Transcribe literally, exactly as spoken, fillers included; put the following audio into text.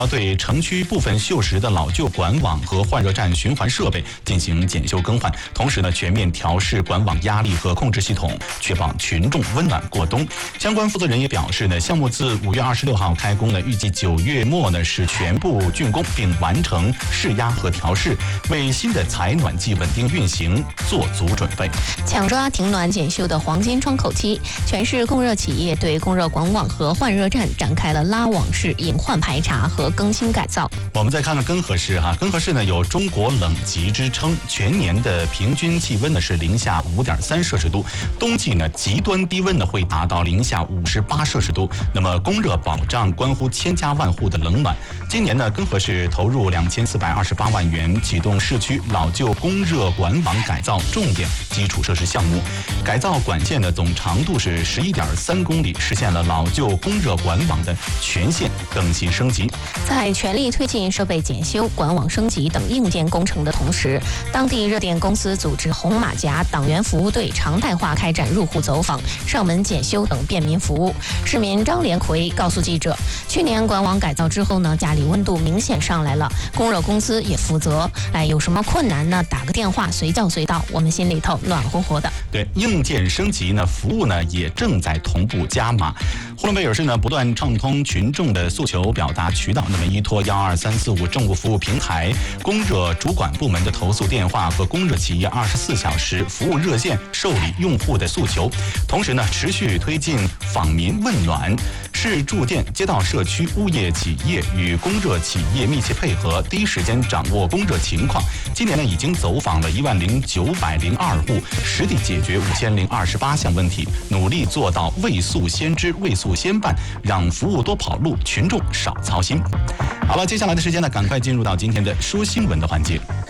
对城区部分锈蚀的老旧管网和换热站循环设备进行检修更换，同时呢，全面调试管网压力和控制系统，确保群众温暖过冬。相关负责人也表示呢，项目自五月二十六号开工呢，预计九月末呢是全部竣工，并完成试压和调试，为新的采暖季稳定运行做足准备。 抢抓停暖检修的黄金窗口期，全市供热企业对供热管网和换热站展开了拉网式隐患排查和更新改造。 我们再看看根河市哈，根河市呢有中国冷极之称，全年的平均气温呢是零下五点三摄氏度，冬季呢极端低温呢会达到零下五十八摄氏度。那么供热保障关乎千家万户的冷暖。今年呢，根河市投入两千四百二十八万元，启动市区老旧供热管网改造重点基础设施项目，改造管线的总长度是十一点三公里，实现了老旧供热管网的全线更新升级。 在全力推进设备检修、管网升级等硬件工程的同时，当地热电公司组织红马甲党员服务队常态化开展入户走访、上门检修等便民服务。市民张连奎告诉记者，去年管网改造之后呢，家里温度明显上来了，供热公司也负责。哎，有什么困难呢？打个电话，随叫随到，我们心里头暖和和的。 对，硬件升级呢，服务呢也正在同步加码。呼伦贝尔市呢不断畅通群众的诉求表达渠道，那么依托幺二三四五政务服务平台、供热主管部门的投诉电话和供热企业二十四小时服务热线受理用户的诉求，同时呢持续推进访民问暖。市住建街道社区物业企业与供热企业密切配合，第一时间掌握供热情况。今年呢，已经走访了一万零九百零二户，实地解决五千零二十八项问题，努力做到未速先知、未速先办，让服务多跑路，群众少操心。好了，接下来的时间呢，赶快进入到今天的说新闻的环节。